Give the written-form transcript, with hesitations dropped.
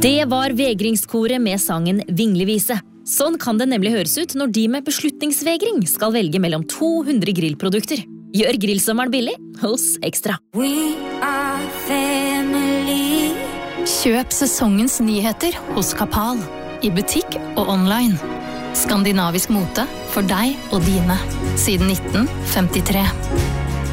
Det var vegringskoret med sangen Vingleviset. Sånn kan det nemlig høres ut når de med beslutningsvegring skal velge mellom 200 grillprodukter. Gjør grillsommeren billig hos Ekstra. We are family. Kjøp sesongens nyheter hos Kapal. I butikk og online. Skandinavisk mote for deg og dine. Siden 1953.